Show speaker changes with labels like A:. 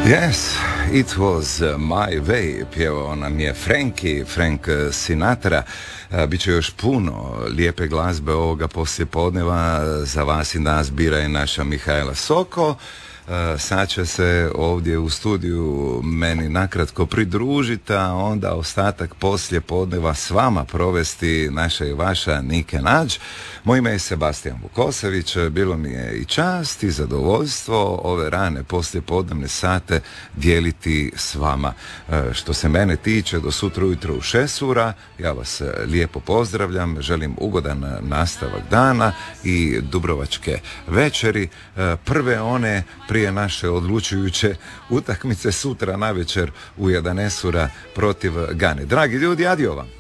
A: Yes, it was my way, pjevao nam je Frank Sinatra. Biće još puno lijepe glazbe ovoga poslijepodneva. Za vas i nas bira i naša Mihajla Soko. Sad će se ovdje u studiju meni nakratko pridružiti, a onda ostatak poslije podneva s vama provesti naša i vaša Nike Nađ. Moje ime je Sebastian Vukosević, bilo mi je i čast i zadovoljstvo ove rane poslije podnevne sate dijeliti s vama. Što se mene tiče, do sutra ujutro u 6 ura, ja vas lijepo pozdravljam, želim ugodan nastavak dana i dubrovačke večeri, prve one prije naše odlučujuće utakmice sutra navečer u 11 ura protiv Gane. Dragi ljudi, adio vam!